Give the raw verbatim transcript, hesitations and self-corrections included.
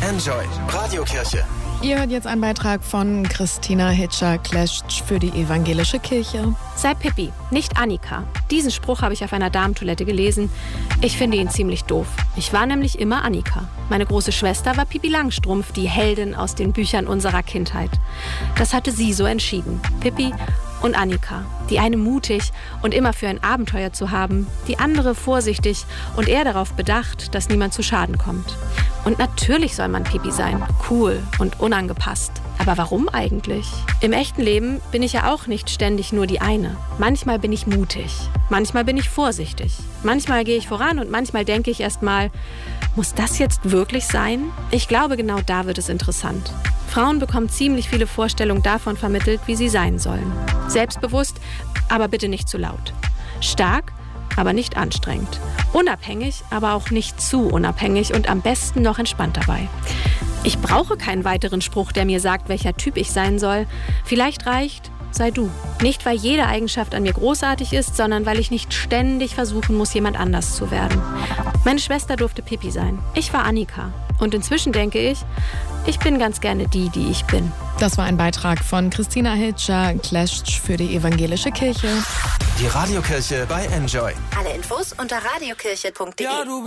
Enjoy Radiokirche. Ihr hört jetzt einen Beitrag von Christina Hitscher-Klesch für die evangelische Kirche. Sei Pippi, nicht Annika. Diesen Spruch habe ich auf einer Damentoilette gelesen. Ich finde ihn ziemlich doof. Ich war nämlich immer Annika. Meine große Schwester war Pippi Langstrumpf, die Heldin aus den Büchern unserer Kindheit. Das hatte sie so entschieden. Pippi und Annika. Die eine mutig und immer für ein Abenteuer zu haben, die andere vorsichtig und eher darauf bedacht, dass niemand zu Schaden kommt. Und natürlich soll man Pippi sein, cool und unangepasst. Aber warum eigentlich? Im echten Leben bin ich ja auch nicht ständig nur die eine. Manchmal bin ich mutig, manchmal bin ich vorsichtig. Manchmal gehe ich voran und manchmal denke ich erst mal, muss das jetzt wirklich sein? Ich glaube, genau da wird es interessant. Frauen bekommen ziemlich viele Vorstellungen davon vermittelt, wie sie sein sollen. Selbstbewusst, aber bitte nicht zu laut. Stark, aber nicht anstrengend. Unabhängig, aber auch nicht zu unabhängig und am besten noch entspannt dabei. Ich brauche keinen weiteren Spruch, der mir sagt, welcher Typ ich sein soll. Vielleicht reicht, sei du. Nicht, weil jede Eigenschaft an mir großartig ist, sondern weil ich nicht ständig versuchen muss, jemand anders zu werden. Meine Schwester durfte Pippi sein. Ich war Annika. Und inzwischen denke ich, ich bin ganz gerne die, die ich bin. Das war ein Beitrag von Christina Hitscher-Klesch für die evangelische Kirche. Die Radiokirche bei Enjoy. Alle Infos unter radiokirche punkt de. Ja, du